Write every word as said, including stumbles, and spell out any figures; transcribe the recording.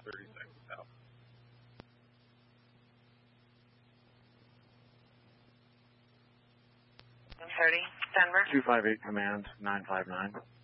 thirty-six south. one thirty, Denver. two five eight command, nine five nine.